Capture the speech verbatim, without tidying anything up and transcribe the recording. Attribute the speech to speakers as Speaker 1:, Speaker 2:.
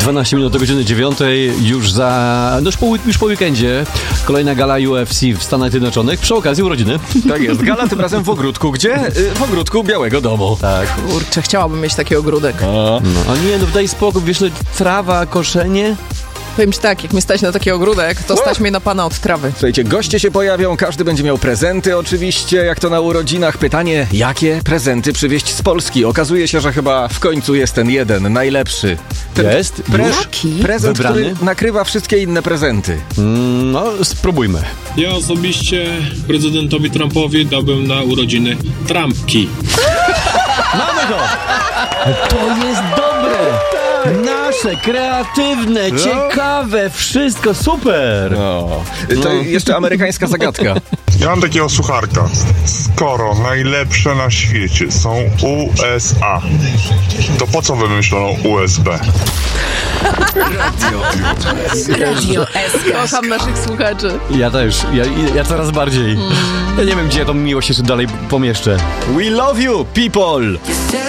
Speaker 1: dwanaście minut do godziny dziewiątej, już za, no już po, już po weekendzie, kolejna gala U F C w Stanach Zjednoczonych, przy okazji urodziny.
Speaker 2: Tak jest, gala tym razem w ogródku. Gdzie? W ogródku Białego Domu.
Speaker 1: Tak.
Speaker 3: Kurczę, chciałabym mieć taki ogródek.
Speaker 2: A.
Speaker 1: No, a nie, no daj spokój, wiesz, trawa, koszenie.
Speaker 3: Powiem ci tak, jak mnie stać na taki ogródek, to stać mnie na pana od trawy.
Speaker 2: Słuchajcie, goście się pojawią, każdy będzie miał prezenty oczywiście, jak to na urodzinach. Pytanie, jakie prezenty przywieźć z Polski? Okazuje się, że chyba w końcu jest ten jeden, najlepszy. Ten
Speaker 1: Jest?
Speaker 2: Pre-
Speaker 1: Już?
Speaker 3: Jaki?
Speaker 2: prezent,
Speaker 1: Wybrany?
Speaker 2: który nakrywa wszystkie inne prezenty.
Speaker 1: Mm, no, spróbujmy.
Speaker 4: Ja osobiście prezydentowi Trumpowi dałbym na urodziny trampki.
Speaker 1: Mamy to! To jest dobre! Nasze, kreatywne,
Speaker 2: No.
Speaker 1: ciekawe, wszystko super!
Speaker 2: No. To jeszcze amerykańska zagadka.
Speaker 5: Ja mam takiego sucharka. Skoro najlepsze na świecie są U S A, to po co wymyślono U S B?
Speaker 6: Radio S K.
Speaker 3: Kocham naszych słuchaczy.
Speaker 1: Ja też, ja, ja coraz bardziej. Ja nie wiem, gdzie ja tą miłość jeszcze dalej pomieszczę.
Speaker 2: We love you, people!